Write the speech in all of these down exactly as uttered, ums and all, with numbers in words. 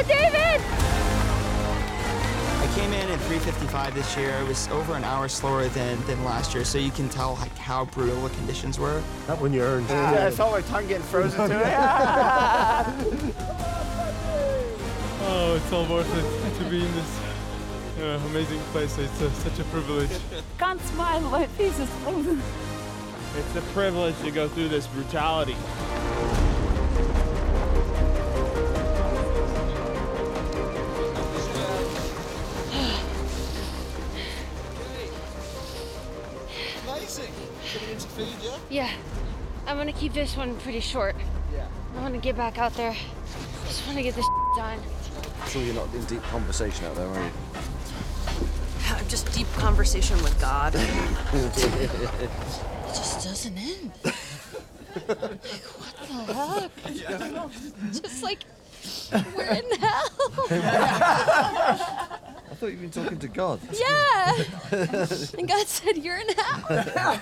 David! I came in at three fifty-five this year. It was over an hour slower than, than last year, so you can tell like how brutal the conditions were. Not when you earned. Uh, yeah, I felt my tongue getting frozen to it. Oh, it's all worth it to be in this uh, amazing place. It's uh, such a privilege. Can't smile, my face is frozen. It's a privilege to go through this brutality. Amazing. Getting into food, yeah? Yeah, I'm gonna keep this one pretty short. Yeah. I wanna get back out there. Just wanna get this done. I'm sure you're not in deep conversation out there, are you? I'm just deep conversation with God. It just doesn't end. Like, what the heck? Yeah. Just like, we're in hell. I thought you'd been talking to God. Yeah. And God said, you're in hell.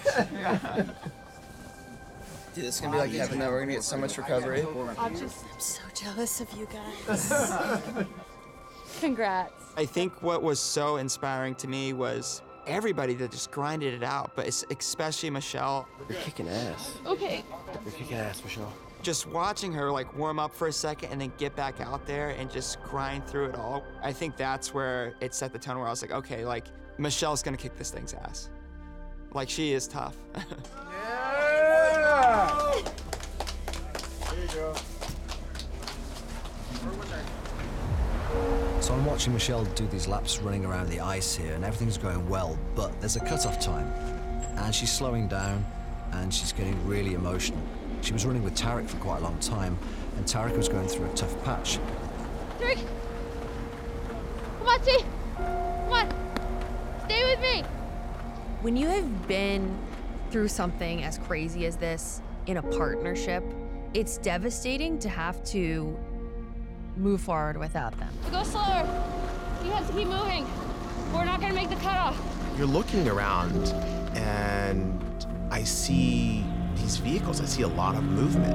Dude, this is gonna be like heaven, though. We're gonna get so much recovery. I'm just, I'm so jealous of you guys. Congrats. I think what was so inspiring to me was everybody that just grinded it out, but it's especially Michelle. You're kicking ass. Okay. You're kicking ass, Michelle. Just watching her like warm up for a second and then get back out there and just grind through it all. I think that's where it set the tone where I was like, okay, like Michelle's gonna kick this thing's ass. Like she is tough. Yeah! There you go. So I'm watching Michelle do these laps running around the ice here, and everything's going well, but there's a cutoff time. And she's slowing down, and she's getting really emotional. She was running with Tarek for quite a long time, and Tarek was going through a tough patch. Tarek! Come on, T! Come on! Stay with me! When you have been through something as crazy as this in a partnership, it's devastating to have to move forward without them. Go slower. You have to keep moving. We're not gonna make the cutoff. You're looking around and I see these vehicles. I see a lot of movement.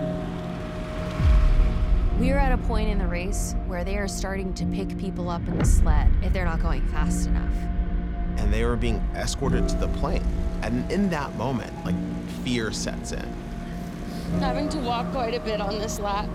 We're at a point in the race where they are starting to pick people up in the sled if they're not going fast enough. And they were being escorted to the plane. And in that moment, like, fear sets in. Having to walk quite a bit on this lap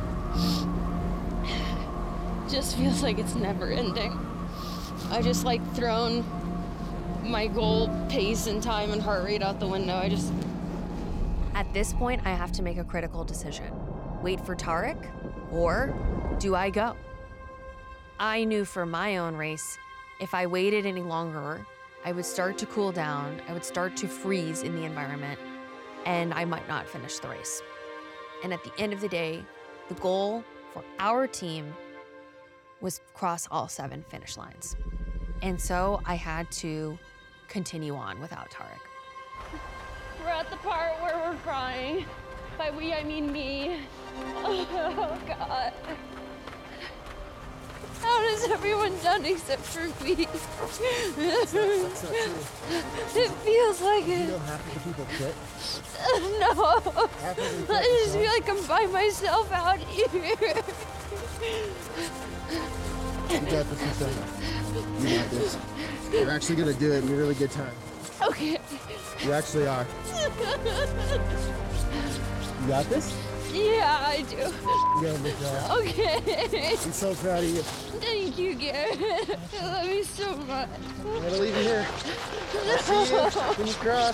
just feels like it's never ending. I just like thrown my goal pace and time and heart rate out the window. I just... At this point, I have to make a critical decision. Wait for Tarek, or do I go? I knew for my own race, if I waited any longer, I would start to cool down, I would start to freeze in the environment, and I might not finish the race. And at the end of the day, the goal for our team was cross all seven finish lines. And so I had to continue on without Tarek. We're at the part where we're crying. By we, I mean me. Oh, God. How does everyone done except for me? That's not, that's not true. It feels like You it. know half of the people quit. No. Half of them I quit. just feel like I'm by myself out here. You got this, Michelle. You got this. You're actually gonna do it in a really good time. Okay. You actually are. You got this? Yeah, I do. Yeah, Michelle. Okay. I'm so proud of you. Thank you, Garrett. I love you so much. I'm gonna leave you here. I'll see you when you cross.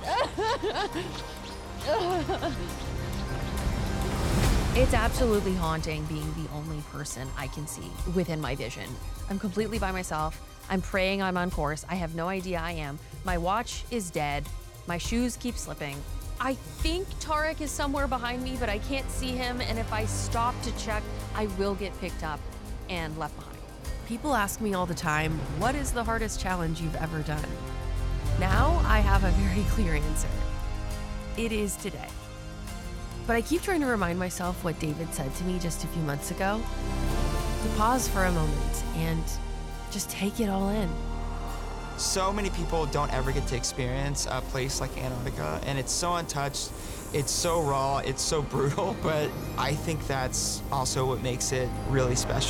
It's absolutely haunting being the only person I can see within my vision. I'm completely by myself. I'm praying I'm on course. I have no idea I am. My watch is dead. My shoes keep slipping. I think Tarek is somewhere behind me, but I can't see him, and if I stop to check, I will get picked up and left behind. People ask me all the time, what is the hardest challenge you've ever done? Now I have a very clear answer. It is today. But I keep trying to remind myself what David said to me just a few months ago, to pause for a moment and just take it all in. So many people don't ever get to experience a place like Antarctica, and it's so untouched, it's so raw, it's so brutal, but I think that's also what makes it really special.